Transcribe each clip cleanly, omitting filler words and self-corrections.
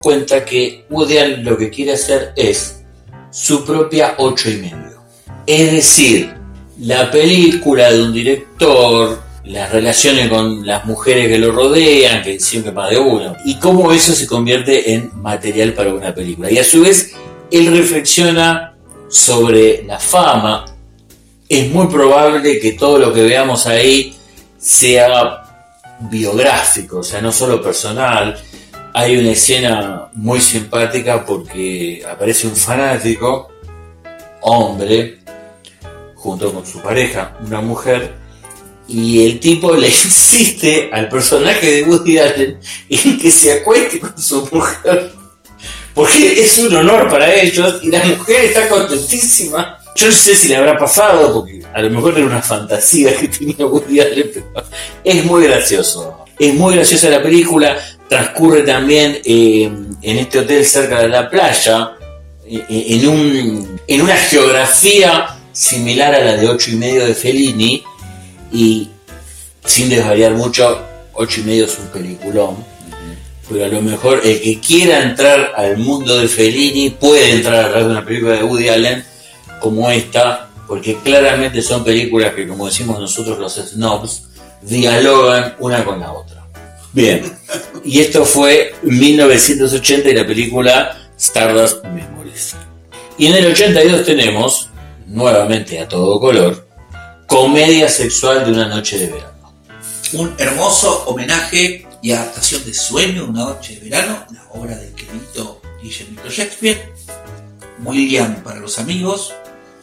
cuenta que Woody Allen lo que quiere hacer es su propia 8,5. Es decir, la película de un director, las relaciones con las mujeres que lo rodean, que siempre más de uno, y cómo eso se convierte en material para una película. Y a su vez, él reflexiona sobre la fama. Es muy probable que todo lo que veamos ahí sea biográfico, o sea, no solo personal. Hay una escena muy simpática porque aparece un fanático, hombre, junto con su pareja, una mujer, y el tipo le insiste al personaje de Woody Allen en que se acueste con su mujer, porque es un honor para ellos, y la mujer está contentísima. Yo no sé si le habrá pasado, porque a lo mejor era una fantasía que tenía Woody Allen, pero es muy gracioso. Es muy graciosa la película. Transcurre también en este hotel cerca de la playa, en una geografía similar a la de 8,5 de Fellini, y sin desvariar mucho, 8,5 es un peliculón, pero a lo mejor el que quiera entrar al mundo de Fellini puede entrar a través de una película de Woody Allen como esta, porque claramente son películas que, como decimos nosotros los snobs, dialogan una con la otra. Bien, y esto fue 1980 y la película Stardust Memories. Y en el 82 tenemos, nuevamente a todo color, Comedia sexual de una noche de verano. Un hermoso homenaje y adaptación de Sueño de una noche de verano, la obra del querido Guillermo Shakespeare. William para los amigos.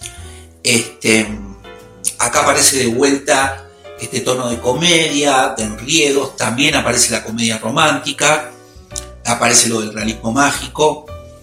Acá aparece de vuelta este tono de comedia, de enriedos, también aparece la comedia romántica, aparece lo del realismo mágico,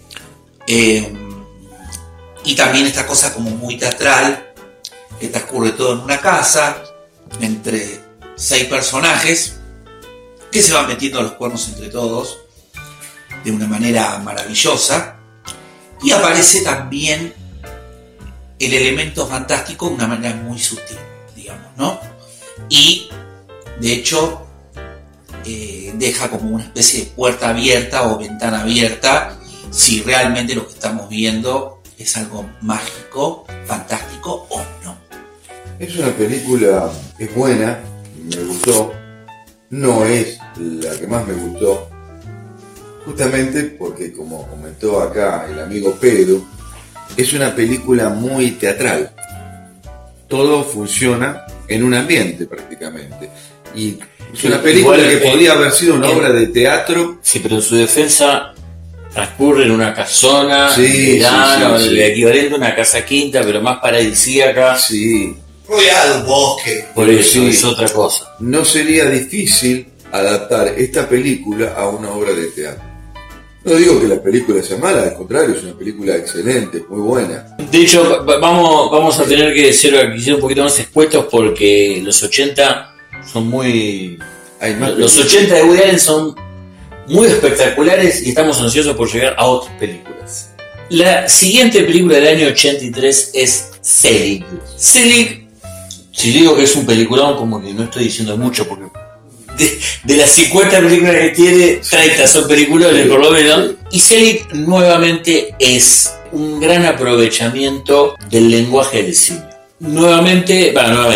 y también esta cosa como muy teatral, que transcurre todo en una casa, entre 6 personajes, que se van metiendo los cuernos entre todos, de una manera maravillosa, y aparece también el elemento fantástico de una manera muy sutil, digamos, ¿no? Y, de hecho, deja como una especie de puerta abierta o ventana abierta si realmente lo que estamos viendo es algo mágico, fantástico o no. Es una película, es buena, me gustó, no es la que más me gustó, justamente porque, como comentó acá el amigo Pedro, es una película muy teatral. Todo funciona en un ambiente prácticamente. Y es una película igual, que podría haber sido una obra de teatro. Sí, pero en su defensa transcurre en una casona, verano, el equivalente a una casa quinta, pero más paradisíaca. Sí. Rodeado de un bosque. Por eso es otra cosa. No sería difícil adaptar esta película a una obra de teatro. No digo que la película sea mala, al contrario, es una película excelente, muy buena. De hecho, vamos a tener que ser un poquito más escuetos porque los 80 son muy... Los 80 de Woody Allen son muy espectaculares y estamos ansiosos por llegar a otras películas. La siguiente película del año 83 es Selig. Selig, si digo que es un peliculón, como que no estoy diciendo mucho porque... De las 50 películas que tiene, 30 son películas por lo menos. Y Selig nuevamente es un gran aprovechamiento del lenguaje del cine. Nuevamente,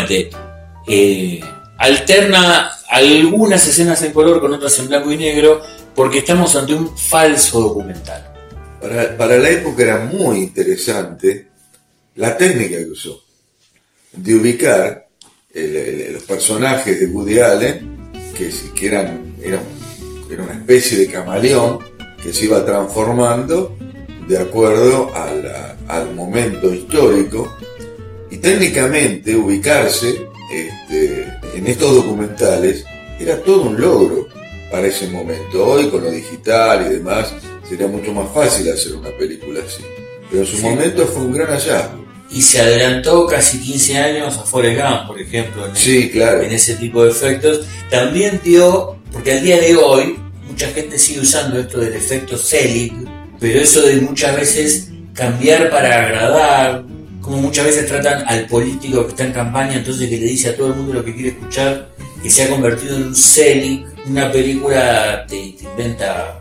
alterna algunas escenas en color con otras en blanco y negro, porque estamos ante un falso documental. Para la época era muy interesante la técnica que usó de ubicar los personajes de Woody Allen, que era una especie de camaleón que se iba transformando de acuerdo al momento histórico, y técnicamente ubicarse en estos documentales era todo un logro para ese momento. Hoy con lo digital y demás sería mucho más fácil hacer una película así, pero en su momento fue un gran hallazgo. Y se adelantó casi 15 años a Forrest Gump, por ejemplo, en ese tipo de efectos. También dio, porque al día de hoy mucha gente sigue usando esto del efecto Selig, pero eso de muchas veces cambiar para agradar, como muchas veces tratan al político que está en campaña, entonces que le dice a todo el mundo lo que quiere escuchar, que se ha convertido en un Selig. Una película te inventa